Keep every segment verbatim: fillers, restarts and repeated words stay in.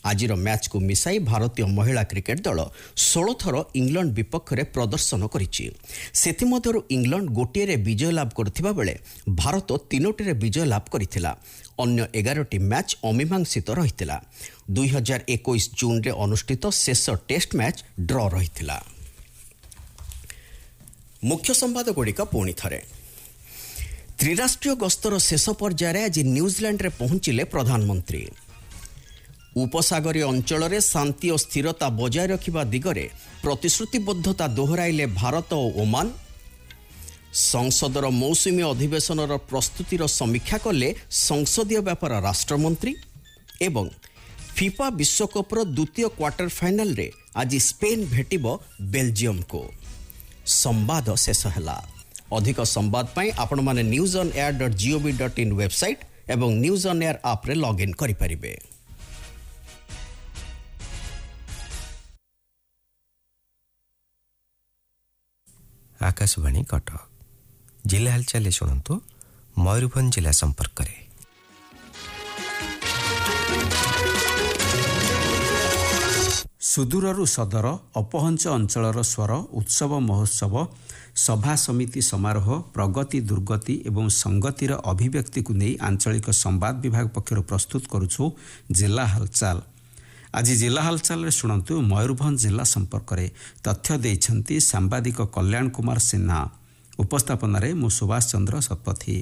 ଆଜିର ମ୍ୟାଚ୍କୁ ମିଶାଇ ଭାରତୀୟ ମହିଳା କ୍ରିକେଟ ଦଳ ଷୋହଳ ଥର ଇଂଲଣ୍ଡ ବିପକ୍ଷରେ ପ୍ରଦର୍ଶନ କରିଛି। ସେଥିମଧ୍ୟରୁ ଇଂଲଣ୍ଡ ଗୋଟିଏରେ ବିଜୟ ଲାଭ କରିଥିବା ବେଳେ ଭାରତ ତିନୋଟିରେ ବିଜୟ ଲାଭ କରିଥିଲା। ଅନ୍ୟ ଏଗାରଟି ମ୍ୟାଚ୍ ଅମୀମାଂସିତ ରହିଥିଲା। ଦୁଇ ହଜାର ଏକୋଇଶ ଜୁନରେ ଅନୁଷ୍ଠିତ ଶେଷ ଟେଷ୍ଟ ମ୍ୟାଚ୍ ଡ୍ର ରହିଥିଲା। ମୁଖ୍ୟ ସମ୍ବାଦଗୁଡ଼ିକ ପୁଣି ଥରେ। ତ୍ରିରାଷ୍ଟ୍ରୀୟ ଗସ୍ତର ଶେଷ ପର୍ଯ୍ୟାୟରେ ଆଜି ନ୍ୟୁଜିଲାଣ୍ଡରେ ପହଞ୍ଚିଲେ ପ୍ରଧାନମନ୍ତ୍ରୀ। ଉପସାଗରୀୟ ଅଞ୍ଚଳରେ ଶାନ୍ତି ଓ ସ୍ଥିରତା ବଜାୟ ରଖିବା ଦିଗରେ ପ୍ରତିଶ୍ରୁତିବଦ୍ଧତା ଦୋହରାଇଲେ ଭାରତ ଓ ଓମାନ। ସଂସଦର ମୌସୁମୀ ଅଧିବେଶନର ପ୍ରସ୍ତୁତିର ସମୀକ୍ଷା କଲେ ସଂସଦୀୟ ବ୍ୟାପାର ରାଷ୍ଟ୍ରମନ୍ତ୍ରୀ। ଏବଂ ଫିଫା ବିଶ୍ୱକପ୍ର ଦ୍ୱିତୀୟ କ୍ୱାର୍ଟର ଫାଇନାଲରେ ଆଜି ସ୍ପେନ୍ ଭେଟିବ ବେଲଜିୟମକୁ। ସମ୍ବାଦ ଶେଷ ହେଲା। ଅଧିକ ସମ୍ବାଦ ପାଇଁ ଆପଣମାନେ news on air dot GOV dot in website ଏବଂ ନ୍ୟୁଜ୍ ଅନ୍ ଏୟାର ଆପ୍ରେ ଲଗ୍ଇନ୍ କରିପାରିବେ। ଆକାଶବାଣୀ କଟକ। ଜିଲ୍ଲା ହାଲଚାଲ ଶୁଣନ୍ତୁ ମୟୂରଭଞ୍ଜ ଜିଲ୍ଲା ସମ୍ପର୍କରେ। ସୁଦୂରରୁ ସଦର ଅପହଞ୍ଚ ଅଞ୍ଚଳର ସ୍ୱର ଉତ୍ସବ ମହୋତ୍ସବ ସଭା ସମିତି ସମାରୋହ ପ୍ରଗତି ଦୁର୍ଗତି ଏବଂ ସଂଗତିର ଅଭିବ୍ୟକ୍ତିକୁ ନେଇ ଆଞ୍ଚଳିକ ସମ୍ବାଦ ବିଭାଗ ପକ୍ଷରୁ ପ୍ରସ୍ତୁତ କରୁଛୁ ଜିଲ୍ଲା ହାଲଚାଲ। ଆଜି ଜିଲ୍ଲା ହାଲଚାଲରେ ଶୁଣନ୍ତୁ ମୟୂରଭଞ୍ଜ ଜିଲ୍ଲା ସମ୍ପର୍କରେ। ତଥ୍ୟ ଦେଇଛନ୍ତି ସାମ୍ବାଦିକ କଲ୍ୟାଣ କୁମାର ସିହ୍ନା। ଉପସ୍ଥାପନାରେ ମୁଁ ସୁଭାଷ ଚନ୍ଦ୍ର ଶତପଥୀ।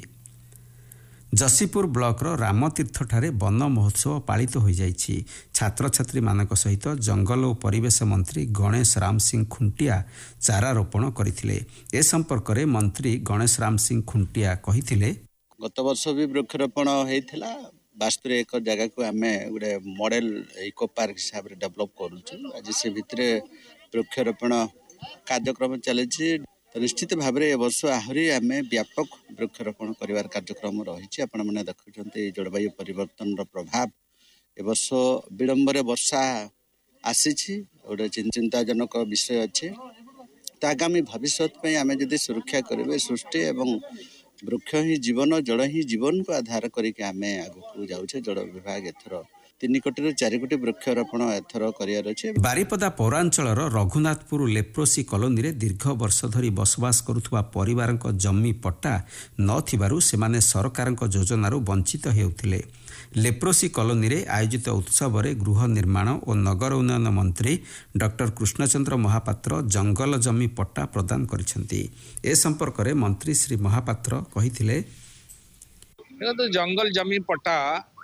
ଯଶୀପୁର ବ୍ଲକର ରାମତୀର୍ଥଠାରେ ବନ ମହୋତ୍ସବ ପାଳିତ ହୋଇଯାଇଛି। ଛାତ୍ରଛାତ୍ରୀମାନଙ୍କ ସହିତ ଜଙ୍ଗଲ ଓ ପରିବେଶ ମନ୍ତ୍ରୀ ଗଣେଶ ରାମ ସିଂ ଖୁଣ୍ଟିଆ ଚାରା ରୋପଣ କରିଥିଲେ। ଏ ସମ୍ପର୍କରେ ମନ୍ତ୍ରୀ ଗଣେଶ ରାମ ସିଂ ଖୁଣ୍ଟିଆ କହିଥିଲେ, ଗତ ବର୍ଷ ବି ବୃକ୍ଷରୋପଣ ହେଇଥିଲା। ବାସ୍ତୁରେ ଏକ ଜାଗାକୁ ଆମେ ଗୋଟେ ମଡେଲ ଇକୋ ପାର୍କ ହିସାବରେ ଡେଭଲପ କରୁଛୁ। ଆଜି ସେ ଭିତରେ ବୃକ୍ଷରୋପଣ କାର୍ଯ୍ୟକ୍ରମ ଚାଲିଛି। ନିଶ୍ଚିତ ଭାବରେ ଏ ବର୍ଷ ଆହୁରି ଆମେ ବ୍ୟାପକ ବୃକ୍ଷରୋପଣ କରିବାର କାର୍ଯ୍ୟକ୍ରମ ରହିଛି। ଆପଣମାନେ ଦେଖୁଛନ୍ତି ଜଳବାୟୁ ପରିବର୍ତ୍ତନର ପ୍ରଭାବ। ଏ ବର୍ଷ ବିଳମ୍ବରେ ବର୍ଷା ଆସିଛି, ଗୋଟେ ଚିନ୍ତାଜନକ ବିଷୟ ଅଛି। ତ ଆଗାମୀ ଭବିଷ୍ୟତ ପାଇଁ ଆମେ ଯଦି ସୁରକ୍ଷା କରିବେ ସୃଷ୍ଟି ଏବଂ ବୃକ୍ଷ ହିଁ ଜୀବନ, ଜଳ ହିଁ ଜୀବନକୁ ଆଧାର କରିକି ଆମେ ଆଗକୁ ଯାଉଛେ। ଜଳ ବିଭାଗ ଏଥର ତିନି କୋଟିରୁ ଚାରି କୋଟି ବୃକ୍ଷରୋପଣ ଏଥର କରିବାର ଅଛି। ବାରିପଦା ପୌରାଞ୍ଚଳର ରଘୁନାଥପୁର ଲେପ୍ରୋସି କଲୋନୀରେ ଦୀର୍ଘ ବର୍ଷ ଧରି ବସବାସ କରୁଥିବା ପରିବାରଙ୍କ ଜମି ପଟ୍ଟା ନଥିବାରୁ ସେମାନେ ସରକାରଙ୍କ ଯୋଜନାରୁ ବଞ୍ଚିତ ହେଉଥିଲେ। ଲେପ୍ରୋସି କଲୋନୀରେ ଆୟୋଜିତ ଉତ୍ସବରେ ଗୃହ ନିର୍ମାଣ ଓ ନଗର ଉନ୍ନୟନ ମନ୍ତ୍ରୀ ଡକ୍ଟର କୃଷ୍ଣଚନ୍ଦ୍ର ମହାପାତ୍ର ଜଙ୍ଗଲ ଜମି ପଟ୍ଟା ପ୍ରଦାନ କରିଛନ୍ତି। ଏ ସମ୍ପର୍କରେ ମନ୍ତ୍ରୀ ଶ୍ରୀ ମହାପାତ୍ର କହିଥିଲେ, ଜଙ୍ଗଲ ଜମି ପଟ୍ଟା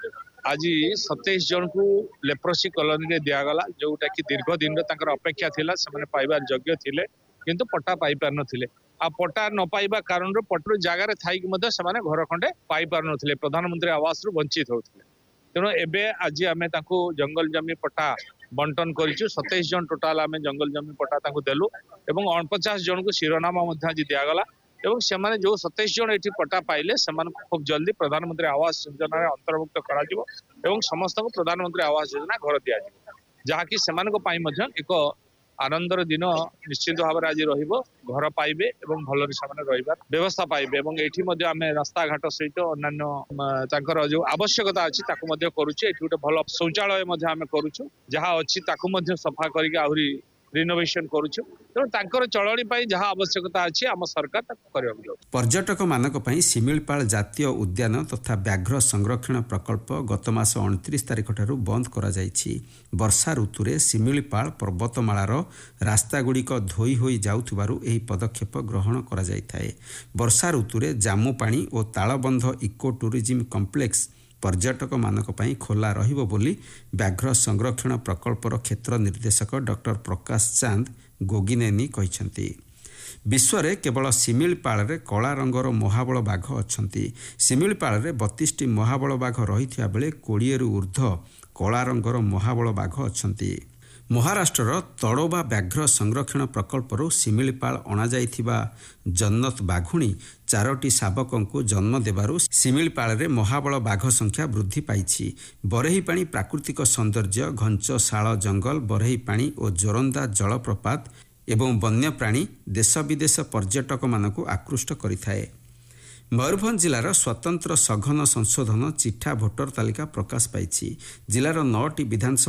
ଆଜି ସତେଇଶ ଜଣଙ୍କୁ ଲେପ୍ରୋସି କଲୋନୀରେ ଦିଆଗଲା, ଯୋଉଟା କି ଦୀର୍ଘ ଦିନରେ ତାଙ୍କର ଅପେକ୍ଷା ଥିଲା। ସେମାନେ ପାଇବାର ଯୋଗ୍ୟ ଥିଲେ କିନ୍ତୁ ପଟ୍ଟା ପାଇପାରୁନଥିଲେ। ଆଉ ପଟ୍ଟା ନ ପାଇବା କାରଣରୁ ପଟ୍ଟାରୁ ଜାଗାରେ ଥାଇକି ମଧ୍ୟ ସେମାନେ ଘର ଖଣ୍ଡେ ପାଇପାରୁନଥିଲେ, ପ୍ରଧାନମନ୍ତ୍ରୀ ଆବାସରୁ ବଞ୍ଚିତ ହେଉଥିଲେ। ତେଣୁ ଏବେ ଆଜି ଆମେ ତାଙ୍କୁ ଜଙ୍ଗଲ ଜମି ପଟ୍ଟା ବଣ୍ଟନ କରିଛୁ। ସତେଇଶ ଜଣ ଟୋଟାଲ ଆମେ ଜଙ୍ଗଲ ଜମି ପଟ୍ଟା ତାଙ୍କୁ ଦେଲୁ ଏବଂ ଅଣପଚାଶ ଜଣଙ୍କୁ ଶିରୋନାମା ମଧ୍ୟ ଆଜି ଦିଆଗଲା। ଏବଂ ସେମାନେ ଯୋଉ ସତେଇଶ ଜଣ ଏଠି ପଟ୍ଟା ପାଇଲେ ସେମାନଙ୍କୁ ଖୁବ୍ ଜଲ୍ଦି ପ୍ରଧାନମନ୍ତ୍ରୀ ଆବାସ ଯୋଜନାରେ ଅନ୍ତର୍ଭୁକ୍ତ କରାଯିବ ଏବଂ ସମସ୍ତଙ୍କୁ ପ୍ରଧାନମନ୍ତ୍ରୀ ଆବାସ ଯୋଜନା ଘର ଦିଆଯିବ, ଯାହାକି ସେମାନଙ୍କ ପାଇଁ ମଧ୍ୟ ଏକ ଆନନ୍ଦର ଦିନ ନିଶ୍ଚିତ ଭାବରେ ଆଜି ରହିବ। ଘର ପାଇବେ ଏବଂ ଭଲରେ ସେମାନେ ରହିବାର ବ୍ୟବସ୍ଥା ପାଇବେ। ଏବଂ ଏଠି ମଧ୍ୟ ଆମେ ରାସ୍ତାଘାଟ ସହିତ ଅନ୍ୟାନ୍ୟ ତାଙ୍କର ଯୋଉ ଆବଶ୍ୟକତା ଅଛି ତାକୁ ମଧ୍ୟ କରୁଛୁ। ଏଠି ଗୋଟେ ଭଲ ଶୌଚାଳୟ ମଧ୍ୟ ଆମେ କରୁଛୁ, ଯାହା ଅଛି ତାକୁ ମଧ୍ୟ ସଫା କରିକି ଆହୁରି ରିନୋଭେସନ କରୁଛୁ। ତେଣୁ ତାଙ୍କର ଚଳଣି ପାଇଁ ଯାହା ଆବଶ୍ୟକତା ଅଛି ଆମ ସରକାର ତାକୁ କରିବାକୁ ଯାଉଛି। ପର୍ଯ୍ୟଟକମାନଙ୍କ ପାଇଁ ଶିମିଳିପାଳ ଜାତୀୟ ଉଦ୍ୟାନ ତଥା ବ୍ୟାଘ୍ର ସଂରକ୍ଷଣ ପ୍ରକଳ୍ପ ଗତ ମାସ ଅଣତିରିଶ ତାରିଖଠାରୁ ବନ୍ଦ କରାଯାଇଛି। ବର୍ଷା ଋତୁରେ ଶିମିଳିପାଳ ପର୍ବତମାଳାର ରାସ୍ତାଗୁଡ଼ିକ ଧୋଇ ହୋଇ ଯାଉଥିବାରୁ ଏହି ପଦକ୍ଷେପ ଗ୍ରହଣ କରାଯାଇଥାଏ। ବର୍ଷା ଋତୁରେ ଜାମୁପାଣି ଓ ତାଳବନ୍ଧ ଇକୋ ଟୁରିଜିମ କମ୍ପ୍ଲେକ୍ସ ପର୍ଯ୍ୟଟକମାନଙ୍କ ପାଇଁ ଖୋଲା ରହିବ ବୋଲି ବ୍ୟାଘ୍ର ସଂରକ୍ଷଣ ପ୍ରକଳ୍ପର କ୍ଷେତ୍ର ନିର୍ଦ୍ଦେଶକ ଡକ୍ଟର ପ୍ରକାଶ ଚାନ୍ଦ ଗୋଗିନେନି କହିଛନ୍ତି। ବିଶ୍ୱରେ କେବଳ ଶିମିଳିପାଳରେ କଳା ରଙ୍ଗର ମହାବଳ ବାଘ ଅଛନ୍ତି। ଶିମିଳିପାଳରେ ବତିଶଟି ମହାବଳ ବାଘ ରହିଥିବା ବେଳେ କୋଡ଼ିଏରୁ ଉର୍ଦ୍ଧ୍ୱ କଳା ରଙ୍ଗର ମହାବଳ ବାଘ ଅଛନ୍ତି। ମହାରାଷ୍ଟ୍ରର ତଡ଼ୋବା ବ୍ୟାଘ୍ର ସଂରକ୍ଷଣ ପ୍ରକଳ୍ପରୁ ଶିମିଳିପାଳ ଅଣାଯାଇଥିବା ଜନ୍ନତ ବାଘୁଣୀ ଚାରୋଟି ଶାବକଙ୍କୁ ଜନ୍ମ ଦେବାରୁ ଶିମିଳିପାଳରେ ମହାବଳ ବାଘ ସଂଖ୍ୟା ବୃଦ୍ଧି ପାଇଛି। ବରେହିପାଣି ପ୍ରାକୃତିକ ସୌନ୍ଦର୍ଯ୍ୟ, ଘଞ୍ଚ ଶାଳ ଜଙ୍ଗଲ, ବରେହିପାଣି ଓ ଜୋରନ୍ଦା ଜଳପ୍ରପାତ ଏବଂ ବନ୍ୟପ୍ରାଣୀ ଦେଶ ବିଦେଶ ପର୍ଯ୍ୟଟକମାନଙ୍କୁ ଆକୃଷ୍ଟ କରିଥାଏ। ମୟୂରଭଞ୍ଜ ଜିଲ୍ଲାର ସ୍ୱତନ୍ତ୍ର ସଘନ ସଂଶୋଧନ ଚିଠା ଭୋଟର ତାଲିକା ପ୍ରକାଶ ପାଇଛି। ଜିଲ୍ଲାର ନଅଟି ବିଧାନସଭା